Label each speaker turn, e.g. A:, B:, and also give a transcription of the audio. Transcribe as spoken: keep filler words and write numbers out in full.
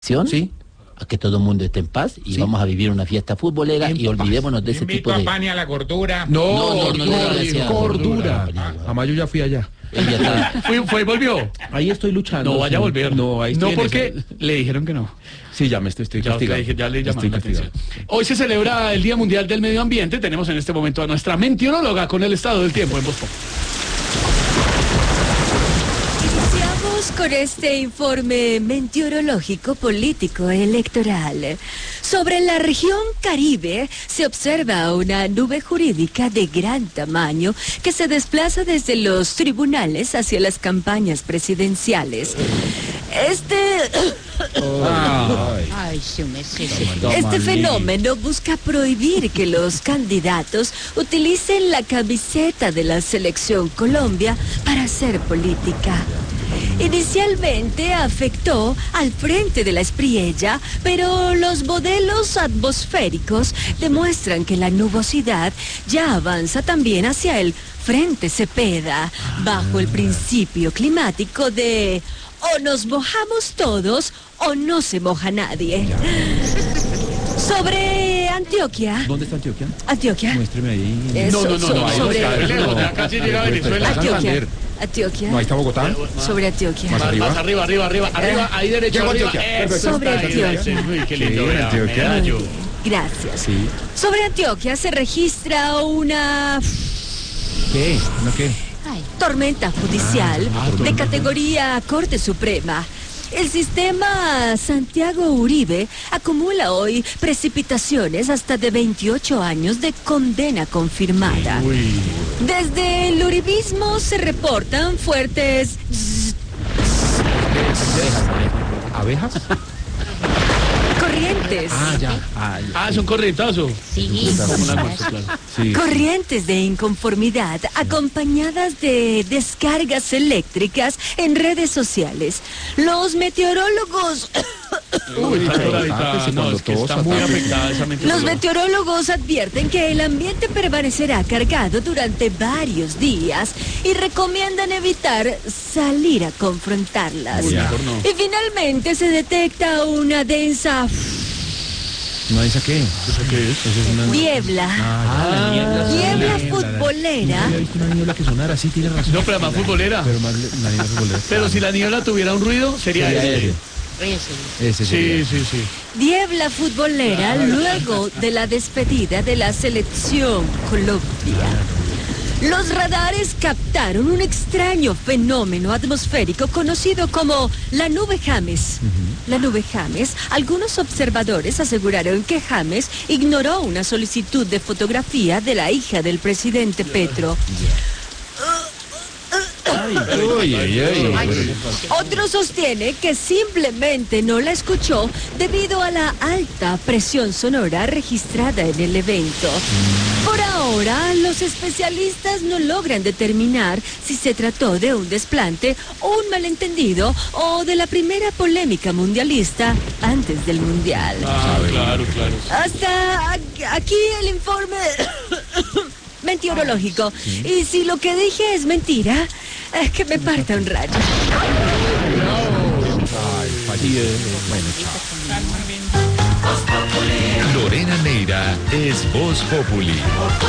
A: Sí. A que todo el mundo esté en paz y sí. Vamos a vivir una fiesta futbolera en y olvidémonos de ese
B: Invito
A: tipo de...
B: a Pani a la gordura.
C: No, no, no, no,
A: no,
C: no cordura. Además yo ya fui allá.
D: Fue, fue y volvió.
C: Ahí estoy luchando.
D: No vaya a volver.
C: No, ahí estoy
D: no porque le dijeron que no.
C: Sí, ya me estoy, estoy
D: ya
C: castigado.
D: Dije, ya le
C: estoy
D: llamaron la atención. Hoy se celebra el Día Mundial del Medio Ambiente. Tenemos en este momento a nuestra meteoróloga con el estado del tiempo en Voz Populi.
E: Iniciamos con este informe meteorológico político electoral. Sobre la región Caribe se observa una nube jurídica de gran tamaño que se desplaza desde los tribunales hacia las campañas presidenciales. Este...
F: Ay, sí, me sé.
E: Este fenómeno busca prohibir que los candidatos utilicen la camiseta de la Selección Colombia para hacer política. Inicialmente afectó al frente de la Espriella, pero los modelos atmosféricos demuestran que la nubosidad ya avanza también hacia el frente Cepeda, bajo el principio climático de o nos mojamos todos o no se moja nadie. Sobre Antioquia.
C: ¿Dónde está Antioquia?
E: Antioquia.
C: Muéstreme ahí.
E: Eh,
D: No, no, no, no, ahí
E: sobre...
D: no está, casi llega a Venezuela.
E: Antioquia. Antioquia.
C: No, ahí está Bogotá.
E: Sobre Antioquia.
C: Más
D: Más
C: arriba.
D: más arriba, arriba, arriba, arriba, ahí derecho,
C: Llego a
D: arriba.
C: Antioquia.
D: Eso
C: Perfecto.
E: Sobre
D: está,
E: Antioquia.
D: ese, uy, qué lindo,
C: Sí,
D: vea,
C: Antioquia.
D: medallo.
E: Gracias.
C: Sí.
E: Sobre Antioquia se registra una
C: ¿Qué? ¿No qué?
E: tormenta judicial
C: Ah,
E: de
C: tormenta.
E: categoría Corte Suprema. El sistema Santiago Uribe acumula hoy precipitaciones hasta de veintiocho años de condena confirmada.
D: Uy.
E: Desde el uribismo se reportan fuertes
C: ¿Abejas?
E: corrientes.
C: Ah, ya. Ah, ya.
D: Ah, es un corrientazo.
F: Sí,
D: Como un almuerzo, claro.
C: Sí.
E: Corrientes de inconformidad acompañadas de descargas eléctricas en redes sociales. Los meteorólogos...
D: Uy, está
C: Uy,
D: atoradita.
C: sí,
D: No,
C: cuando
D: es que
C: todos
D: está muy
C: atacan.
D: afectada esa
E: Los
D: meteoróloga.
E: meteorólogos advierten que el ambiente permanecerá cargado durante varios días y recomiendan evitar salir a confrontarlas.
D: Uy, mejor no.
E: Y finalmente se detecta una densa
C: ¿No dice qué?
D: ¿Eso qué es?
C: Eso es una...
E: niebla.
C: Ah,
D: la niebla.
E: Niebla
C: niebla,
E: futbolera.
C: No había visto una niebla que sonara, sí, tiene razón.
D: No, pero además futbolera.
C: Pero más la niebla futbolera.
D: Pero si la niebla tuviera un ruido, sería
C: Sería
D: ese.
C: ese.
F: Ese.
C: Ese
D: Sí,
C: sería.
D: sí, sí.
E: Niebla futbolera luego de la despedida de la Selección Colombia. Los radares captaron un extraño fenómeno atmosférico conocido como la nube James. La nube James, algunos observadores aseguraron que James ignoró una solicitud de fotografía de la hija del presidente Petro.
C: Uy, uy, uy.
E: Otro sostiene que simplemente no la escuchó debido a la alta presión sonora registrada en el evento. Por ahora, los especialistas no logran determinar si se trató de un desplante, un malentendido o de la primera polémica mundialista antes del mundial.
D: Ah, claro, claro.
E: Hasta aquí- aquí el informe meteorológico. Y si lo que dije es mentira, es que me parta un rayo.
C: Ay, fallí. Bueno, chao.
G: Lorena Neira es Voz Populi.